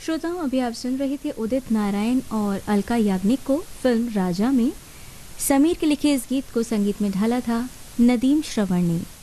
श्रोताओं, अभी आप सुन रहे थे उदित नारायण और अलका याग्निक को फिल्म राजा में। समीर के लिखे इस गीत को संगीत में ढाला था नदीम श्रवण ने।